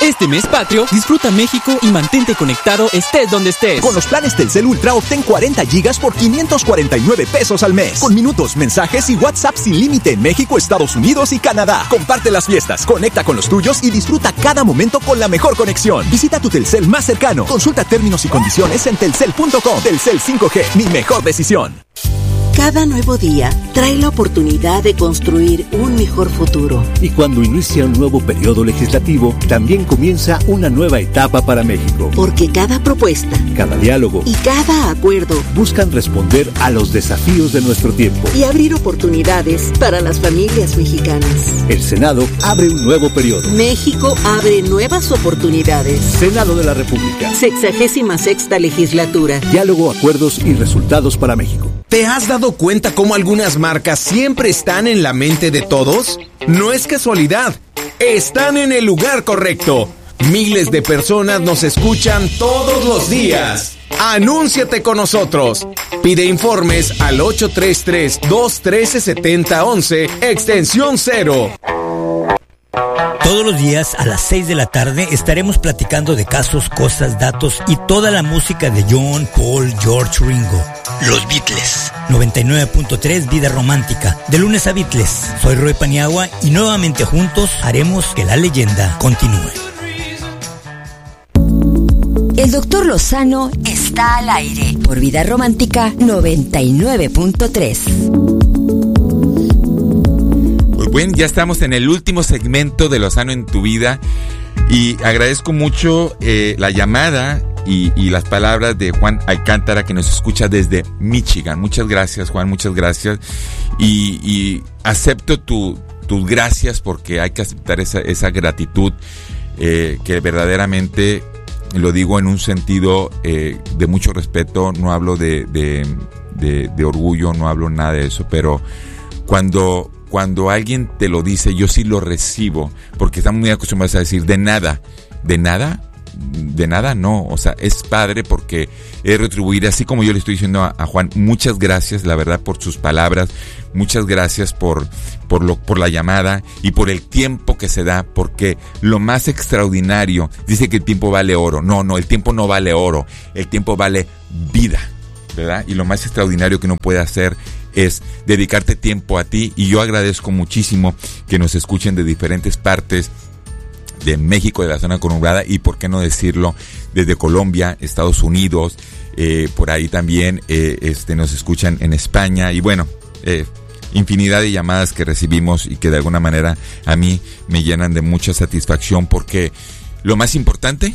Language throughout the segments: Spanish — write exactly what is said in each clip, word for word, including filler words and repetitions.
Este mes patrio, disfruta México y mantente conectado estés donde estés. Con los planes Telcel Ultra obtén cuarenta gigas por quinientos cuarenta y nueve pesos al mes. Con minutos, mensajes y WhatsApp sin límite en México, Estados Unidos y Canadá. Comparte las fiestas, conecta con los tuyos y disfruta cada momento con la mejor conexión. Visita tu Telcel más cercano. Consulta términos y condiciones en telcel punto com. Telcel cinco G, mi mejor decisión. Cada nuevo día trae la oportunidad de construir un mejor futuro. Y cuando inicia un nuevo periodo legislativo, también comienza una nueva etapa para México. Porque cada propuesta, cada diálogo y cada acuerdo buscan responder a los desafíos de nuestro tiempo y abrir oportunidades para las familias mexicanas. El Senado abre un nuevo periodo. México abre nuevas oportunidades. Senado de la República. Sexagésima sexta legislatura. Diálogo, acuerdos y resultados para México. ¿Te has dado cuenta cómo algunas marcas siempre están en la mente de todos? No es casualidad. Están en el lugar correcto. Miles de personas nos escuchan todos los días. Anúnciate con nosotros. Pide informes al ocho tres tres, dos uno tres, siete cero uno uno, extensión cero. Todos los días a las seis de la tarde estaremos platicando de casos, cosas, datos y toda la música de John, Paul, George, Ringo. Los Beatles. noventa y nueve punto tres Vida Romántica. De lunes a Beatles. Soy Roy Paniagua y nuevamente juntos haremos que la leyenda continúe. El doctor Lozano está al aire por Vida Romántica noventa y nueve punto tres. Bueno, ya estamos en el último segmento de Lozano en tu vida y agradezco mucho eh, la llamada y, y las palabras de Juan Alcántara, que nos escucha desde Michigan. Muchas gracias, Juan, muchas gracias. Y, y acepto tu, tus gracias, porque hay que aceptar esa, esa gratitud eh, que verdaderamente, lo digo en un sentido eh, de mucho respeto, no hablo de, de, de, de orgullo, no hablo nada de eso, pero cuando... Cuando alguien te lo dice, yo sí lo recibo, porque estamos muy acostumbrados a decir de nada, de nada, de nada no, o sea, es padre porque es retribuir, así como yo le estoy diciendo a, a Juan, muchas gracias, la verdad, por sus palabras, muchas gracias por, por, lo, por la llamada y por el tiempo que se da, porque lo más extraordinario, dice que el tiempo vale oro, no, no, el tiempo no vale oro, el tiempo vale vida, ¿verdad? Y lo más extraordinario que uno puede hacer es dedicarte tiempo a ti, y yo agradezco muchísimo que nos escuchen de diferentes partes de México, de la zona conurbada, y por qué no decirlo, desde Colombia, Estados Unidos, eh, por ahí también eh, este, nos escuchan en España, y bueno, eh, infinidad de llamadas que recibimos y que de alguna manera a mí me llenan de mucha satisfacción, porque lo más importante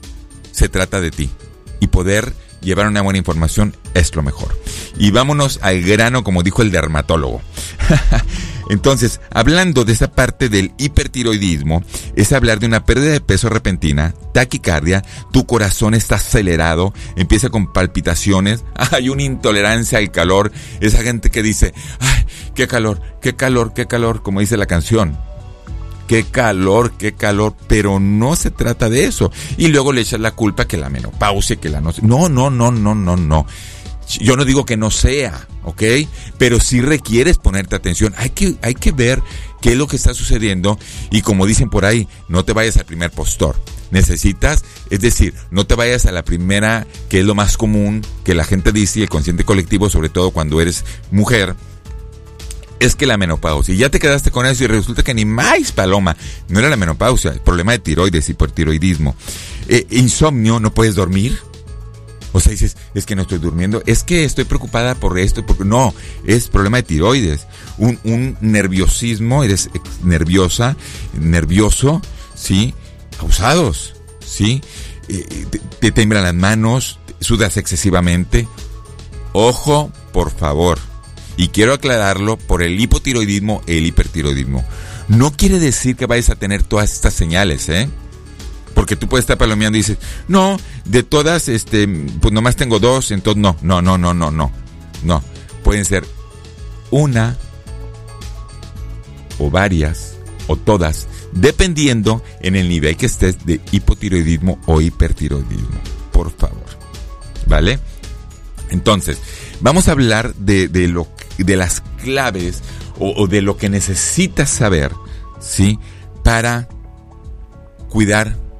se trata de ti, y poder llevar una buena información es lo mejor. Y vámonos al grano, como dijo el dermatólogo. Entonces, hablando de esa parte del hipertiroidismo, es hablar de una pérdida de peso repentina, taquicardia, tu corazón está acelerado, empieza con palpitaciones, hay una intolerancia al calor, esa gente que dice, ay, qué calor, qué calor, qué calor, como dice la canción. Qué calor, qué calor, pero no se trata de eso. Y luego le echas la culpa que la menopausia, que la no... No, no, no, no, no, no. Yo no digo que no sea, ¿ok? Pero sí requieres ponerte atención. Hay que, hay que ver qué es lo que está sucediendo, y como dicen por ahí, no te vayas al primer postor. Necesitas, es decir, no te vayas a la primera, que es lo más común que la gente dice, y el consciente colectivo, sobre todo cuando eres mujer, es que la menopausia, y ya te quedaste con eso y resulta que ni más paloma, no era la menopausia, el problema de tiroides, hipertiroidismo, eh, insomnio, no puedes dormir, o sea, dices, es que no estoy durmiendo, es que estoy preocupada por esto, porque no, es problema de tiroides, un, un nerviosismo, eres nerviosa, nervioso, sí, causados, sí, eh, te, te temblan las manos, sudas excesivamente, ojo, por favor. Y quiero aclararlo por el hipotiroidismo e el hipertiroidismo. No quiere decir que vayas a tener todas estas señales, ¿eh? Porque tú puedes estar palomeando y dices, no, de todas, este, pues nomás tengo dos, entonces no, no, no, no, no, no. No, pueden ser una, o varias, o todas, dependiendo en el nivel que estés de hipotiroidismo o hipertiroidismo. Por favor, ¿vale? Entonces, vamos a hablar de, de lo de las claves o, o de lo que necesitas saber, ¿sí? Para cuidar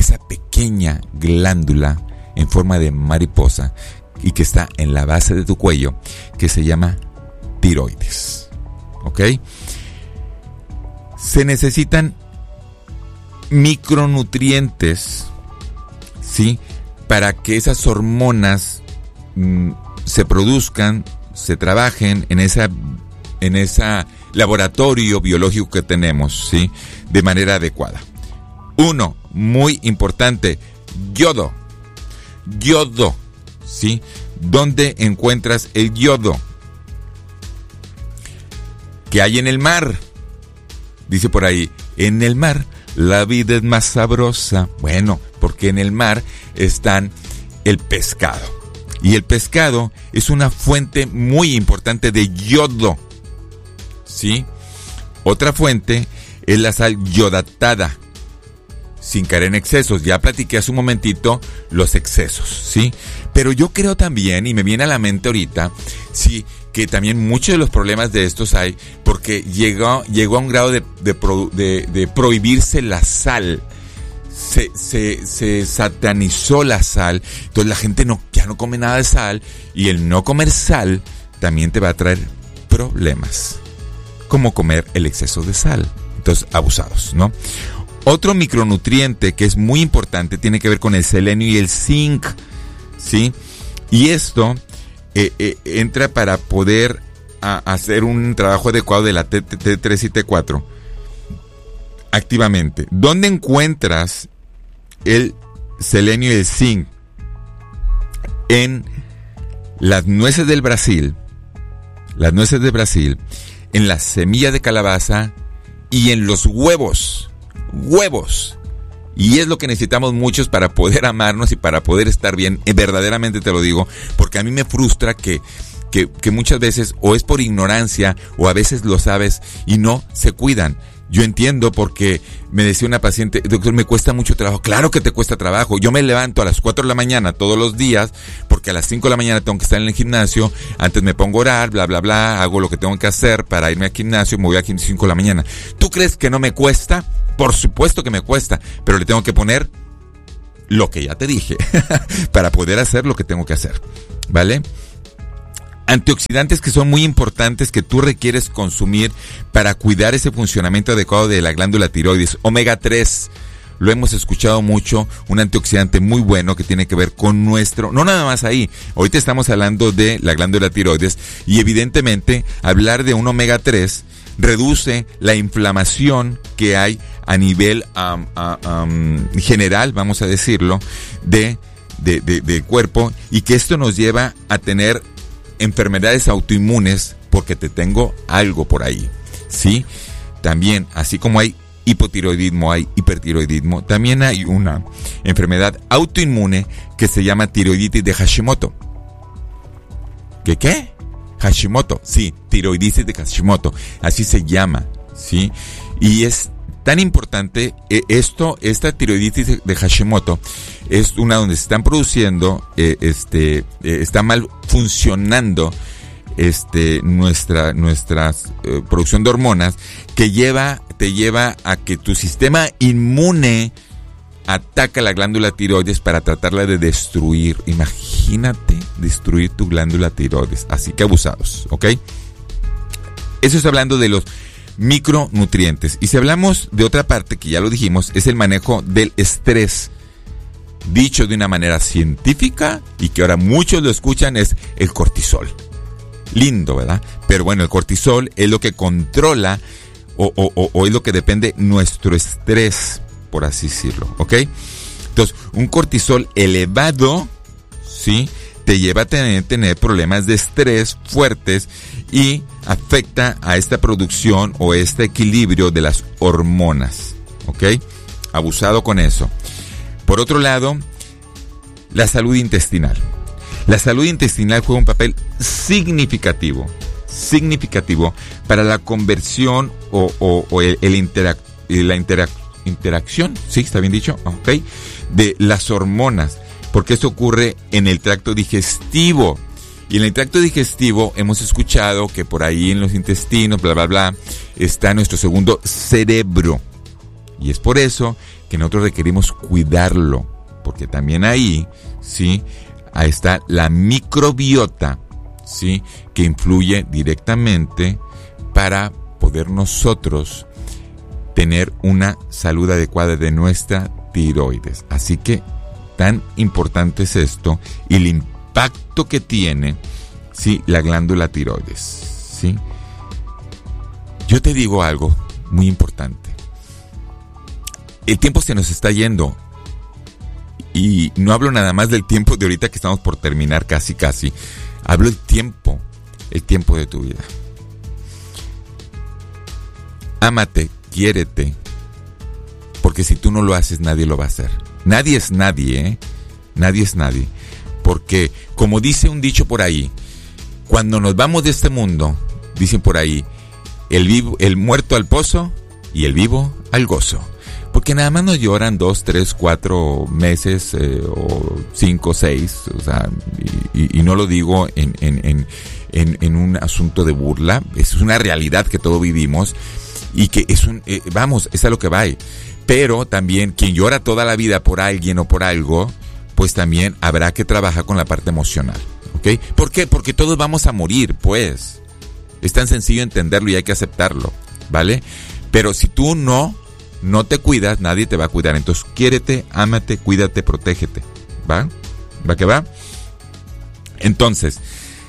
esa pequeña glándula en forma de mariposa y que está en la base de tu cuello, que se llama tiroides. ¿Ok? Se necesitan micronutrientes, ¿sí?, para que esas hormonas mmm, se produzcan, se trabajen en esa en ese laboratorio biológico que tenemos, ¿sí?, de manera adecuada. Uno, muy importante, yodo. Yodo, ¿sí? ¿Dónde encuentras el yodo? ¿Qué hay en el mar? Dice por ahí, en el mar la vida es más sabrosa. Bueno, porque en el mar están el pescado. Y el pescado es una fuente muy importante de yodo, ¿sí? Otra fuente es la sal yodatada, sin caer en excesos. Ya platiqué hace un momentito los excesos, ¿sí? Pero yo creo también, y me viene a la mente ahorita, sí, que también muchos de los problemas de estos hay porque llegó, llegó a un grado de, de, pro, de, de prohibirse la sal. Se, se, se satanizó la sal, entonces la gente no, ya no come nada de sal, y el no comer sal también te va a traer problemas, como comer el exceso de sal. Entonces, abusados, ¿no? Otro micronutriente que es muy importante tiene que ver con el selenio y el zinc, ¿sí? Y esto eh, eh, entra para poder a, hacer un trabajo adecuado de la T tres y T cuatro activamente. ¿Dónde encuentras el selenio y el zinc? En las nueces del Brasil, las nueces de Brasil, en la semilla de calabaza y en los huevos. Huevos. Y es lo que necesitamos muchos para poder amarnos y para poder estar bien. Verdaderamente te lo digo, porque a mí me frustra que, que, que muchas veces o es por ignorancia o a veces lo sabes y no se cuidan. Yo entiendo, porque me decía una paciente, doctor, me cuesta mucho trabajo. Claro que te cuesta trabajo. Yo me levanto a las cuatro de la mañana todos los días, porque a las cinco de la mañana tengo que estar en el gimnasio. Antes me pongo a orar, bla, bla, bla. Hago lo que tengo que hacer para irme al gimnasio. Me voy a las cinco de la mañana. ¿Tú crees que no me cuesta? Por supuesto que me cuesta, pero le tengo que poner lo que ya te dije para poder hacer lo que tengo que hacer, ¿vale? Antioxidantes que son muy importantes que tú requieres consumir para cuidar ese funcionamiento adecuado de la glándula tiroides. Omega tres, lo hemos escuchado mucho, un antioxidante muy bueno que tiene que ver con nuestro... No nada más ahí, ahorita estamos hablando de la glándula tiroides y evidentemente hablar de un omega tres reduce la inflamación que hay a nivel um, uh, um, general, vamos a decirlo, de, de, de, de cuerpo, y que esto nos lleva a tener enfermedades autoinmunes porque te tengo algo por ahí, ¿sí? También, así como hay hipotiroidismo, hay hipertiroidismo, también hay una enfermedad autoinmune que se llama tiroiditis de Hashimoto. ¿Qué qué? Hashimoto, sí, tiroiditis de Hashimoto, así se llama, ¿sí? Y es tan importante eh, esto, esta tiroiditis de Hashimoto es una donde se están produciendo, eh, este, eh, está mal funcionando este, nuestra, nuestra eh, producción de hormonas, que lleva, te lleva a que tu sistema inmune ataca la glándula tiroides para tratarla de destruir. Imagínate destruir tu glándula tiroides. Así que abusados, ¿ok? Eso es hablando de los micronutrientes. Y si hablamos de otra parte, que ya lo dijimos, es el manejo del estrés. Dicho de una manera científica, y que ahora muchos lo escuchan, es el cortisol. Lindo, ¿verdad? Pero bueno, el cortisol es lo que controla o, o, o, o es lo que depende nuestro estrés, por así decirlo, ¿ok? Entonces, un cortisol elevado, ¿sí?, te lleva a tener, tener problemas de estrés fuertes y afecta a esta producción o este equilibrio de las hormonas, ¿ok? Abusado con eso. Por otro lado, la salud intestinal. La salud intestinal juega un papel significativo, significativo para la conversión o, o, o el, el interac, la interac, interacción, ¿sí? ¿Está bien dicho? Ok. De las hormonas, porque esto ocurre en el tracto digestivo. Y en el tracto digestivo hemos escuchado que por ahí en los intestinos, bla, bla, bla, está nuestro segundo cerebro. Y es por eso que nosotros requerimos cuidarlo, porque también ahí, ¿sí? Ahí está la microbiota, ¿sí? Que influye directamente para poder nosotros tener una salud adecuada de nuestra tiroides. Así que tan importante es esto y el impacto que tiene, ¿sí? La glándula tiroides, ¿sí? Yo te digo algo muy importante. El tiempo se nos está yendo. Y no hablo nada más del tiempo de ahorita que estamos por terminar casi casi. Hablo del tiempo, el tiempo de tu vida. Ámate, quiérete, porque si tú no lo haces, nadie lo va a hacer. Nadie es nadie, ¿eh? Nadie es nadie. Porque, como dice un dicho por ahí, cuando nos vamos de este mundo, dicen por ahí, el vivo, el muerto al pozo y el vivo al gozo. Porque nada más nos lloran dos, tres, cuatro meses, eh, o cinco, seis, o sea, y, y, y no lo digo en, en, en, en, en un asunto de burla, es una realidad que todos vivimos y que es un, eh, vamos, es a lo que va. Pero también quien llora toda la vida por alguien o por algo, pues también habrá que trabajar con la parte emocional, ¿ok? ¿Por qué? Porque todos vamos a morir, pues. Es tan sencillo entenderlo y hay que aceptarlo, ¿vale? Pero si tú no... no te cuidas, nadie te va a cuidar. Entonces, quiérete, ámate, cuídate, protégete. ¿Va? ¿Va que va? Entonces,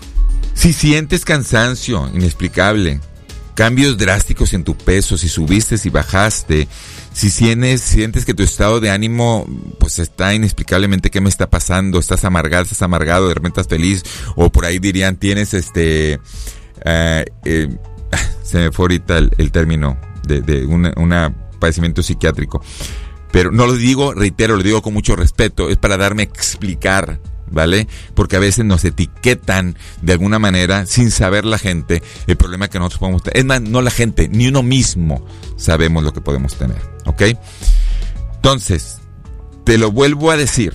si sientes cansancio inexplicable, cambios drásticos en tu peso, si subiste, si bajaste, si sientes, sientes que tu estado de ánimo pues está inexplicablemente, ¿qué me está pasando? Estás amargado, estás amargado, de repente estás feliz, o por ahí dirían, tienes este... Uh, eh, se me fue ahorita el, el término de, de una... una padecimiento psiquiátrico, pero no lo digo, reitero, lo digo con mucho respeto, es para darme a explicar, ¿vale? Porque a veces nos etiquetan de alguna manera sin saber la gente el problema que nosotros podemos tener. Es más, no la gente, ni uno mismo sabemos lo que podemos tener, ¿ok? Entonces, te lo vuelvo a decir,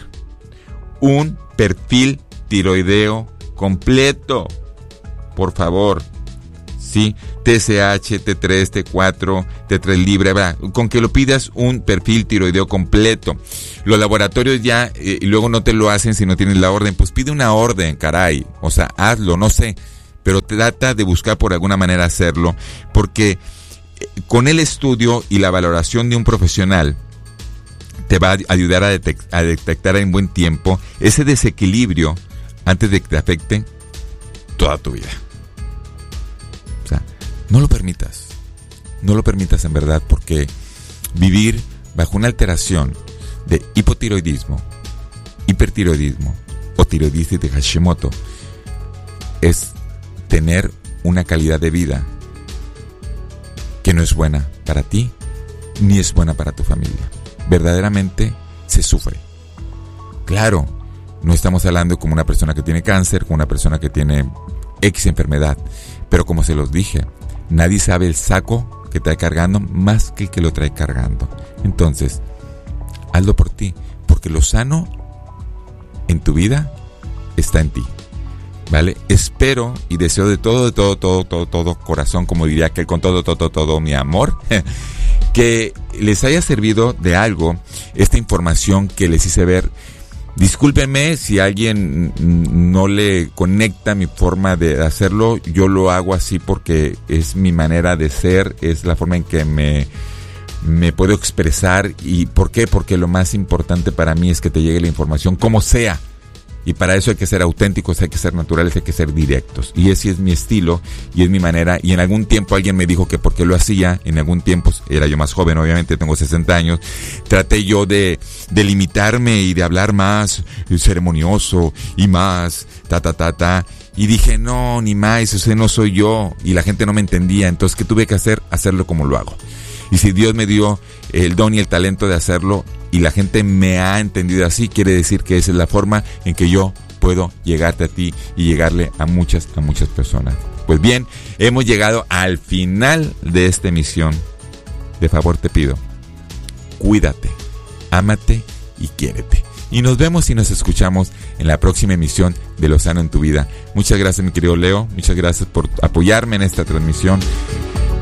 un perfil tiroideo completo, por favor. Sí, T S H, T tres, T cuatro, T tres libre, ¿verdad? Con que lo pidas un perfil tiroideo completo. Los laboratorios ya, eh, y luego no te lo hacen si no tienes la orden, pues pide una orden, caray. O sea, hazlo, no sé, pero trata de buscar por alguna manera hacerlo, porque eh, con el estudio y la valoración de un profesional, te va a ayudar a, detect- a detectar en buen tiempo ese desequilibrio antes de que te afecte toda tu vida. O sea, no lo permitas, no lo permitas en verdad, porque vivir bajo una alteración de hipotiroidismo, hipertiroidismo o tiroiditis de Hashimoto es tener una calidad de vida que no es buena para ti ni es buena para tu familia. Verdaderamente se sufre. Claro, no estamos hablando como una persona que tiene cáncer, como una persona que tiene X enfermedad. Pero como se los dije, nadie sabe el saco que trae cargando más que el que lo trae cargando. Entonces, hazlo por ti, porque lo sano en tu vida está en ti, ¿vale? Espero y deseo de todo, de todo, todo, todo, todo corazón, como diría aquel, con todo, todo, todo, todo mi amor, que les haya servido de algo esta información que les hice ver. Discúlpenme si a alguien no le conecta mi forma de hacerlo, yo lo hago así porque es mi manera de ser, es la forma en que me, me puedo expresar. ¿Y por qué? Porque lo más importante para mí es que te llegue la información como sea. Y para eso hay que ser auténticos, hay que ser naturales, hay que ser directos. Y ese es mi estilo y es mi manera. Y en algún tiempo alguien me dijo que por qué lo hacía. En algún tiempo, era yo más joven, obviamente, tengo sesenta años. Traté yo de, de limitarme y de hablar más ceremonioso y más ta, ta, ta, ta. Y dije, no, ni más, ese no soy yo. Y la gente no me entendía. Entonces, ¿qué tuve que hacer? Hacerlo como lo hago. Y si Dios me dio el don y el talento de hacerlo y la gente me ha entendido así, quiere decir que esa es la forma en que yo puedo llegarte a ti y llegarle a muchas, a muchas personas. Pues bien, hemos llegado al final de esta emisión. De favor te pido, cuídate, ámate y quiérete. Y nos vemos y nos escuchamos en la próxima emisión de Lo Sano en tu Vida. Muchas gracias, mi querido Leo. Muchas gracias por apoyarme en esta transmisión.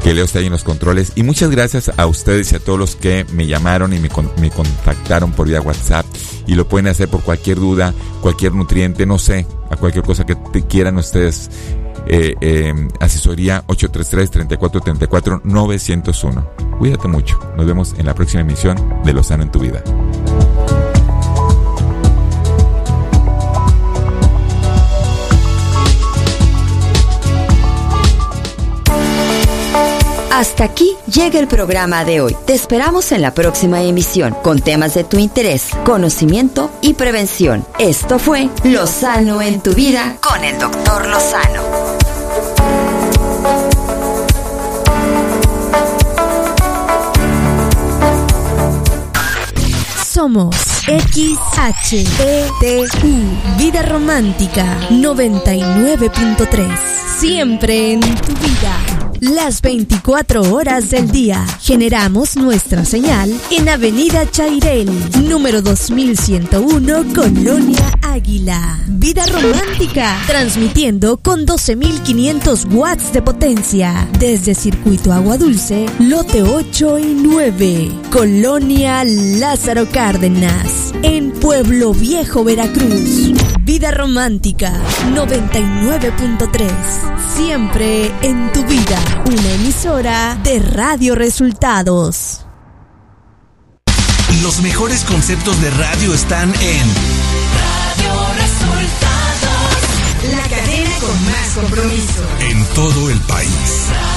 que Leo está ahí en los controles. Y muchas gracias a ustedes y a todos los que me llamaron y me, con, me contactaron por vía WhatsApp. Y lo pueden hacer por cualquier duda, cualquier nutriente, no sé, a cualquier cosa que te quieran ustedes. Eh, eh, asesoría ocho tres tres, tres cuatro tres cuatro, nueve cero uno. Cuídate mucho. Nos vemos en la próxima emisión de Lo Sano en tu Vida. Hasta aquí llega el programa de hoy. Te esperamos en la próxima emisión con temas de tu interés, conocimiento y prevención. Esto fue Lo Sano en tu Vida con el doctor Lozano. Somos X H E T U, Vida Romántica noventa y nueve punto tres. Siempre en tu vida, las veinticuatro horas del día. Generamos nuestra señal en Avenida Chairel, número dos mil ciento uno, Colonia Águila. Vida Romántica, transmitiendo con doce mil quinientos watts de potencia desde Circuito Agua Dulce, lote ocho y nueve, Colonia Lázaro Cárdenas, en Pueblo Viejo, Veracruz. Vida Romántica noventa y nueve punto tres. Siempre en tu vida. Una emisora de Radio Resultados. Los mejores conceptos de radio están en Radio Resultados. La cadena con más compromiso en todo el país.